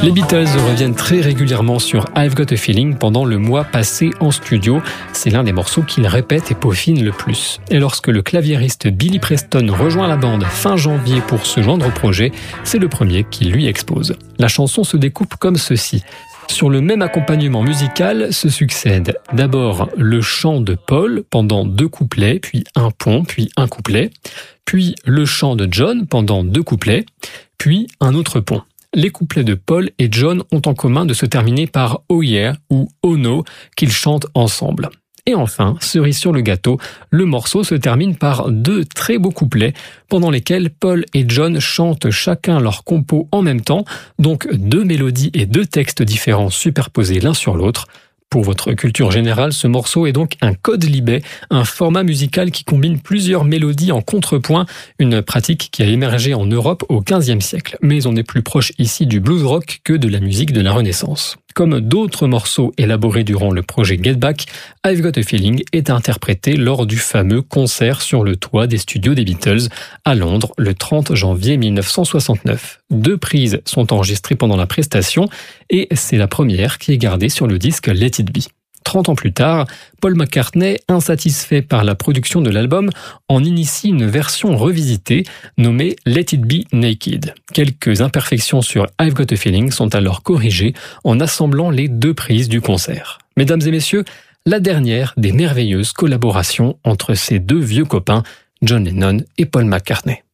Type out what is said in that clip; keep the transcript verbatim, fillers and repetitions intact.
Les Beatles reviennent très régulièrement sur I've Got a Feeling pendant le mois passé en studio. C'est l'un des morceaux qu'ils répètent et peaufinent le plus. Et lorsque le claviériste Billy Preston rejoint la bande fin janvier pour se joindre au projet, c'est le premier qui lui expose. La chanson se découpe comme ceci. Sur le même accompagnement musical se succèdent d'abord le chant de Paul pendant deux couplets, puis un pont, puis un couplet, puis le chant de John pendant deux couplets, puis un autre pont. Les couplets de Paul et John ont en commun de se terminer par « Oh yeah » ou « Oh no » qu'ils chantent ensemble. Et enfin, cerise sur le gâteau, le morceau se termine par deux très beaux couplets pendant lesquels Paul et John chantent chacun leur compo en même temps, donc deux mélodies et deux textes différents superposés l'un sur l'autre. Pour votre culture générale, ce morceau est donc un quodlibet, un format musical qui combine plusieurs mélodies en contrepoint, une pratique qui a émergé en Europe au quinzième siècle. Mais on est plus proche ici du blues rock que de la musique de la Renaissance. Comme d'autres morceaux élaborés durant le projet Get Back, I've Got a Feeling est interprété lors du fameux concert sur le toit des studios des Beatles à Londres le trente janvier mille neuf cent soixante-neuf. Deux prises sont enregistrées pendant la prestation et c'est la première qui est gardée sur le disque Let It Be. Trente ans plus tard, Paul McCartney, insatisfait par la production de l'album, en initie une version revisitée nommée Let It Be Naked. Quelques imperfections sur I've Got a Feeling sont alors corrigées en assemblant les deux prises du concert. Mesdames et messieurs, la dernière des merveilleuses collaborations entre ces deux vieux copains, John Lennon et Paul McCartney.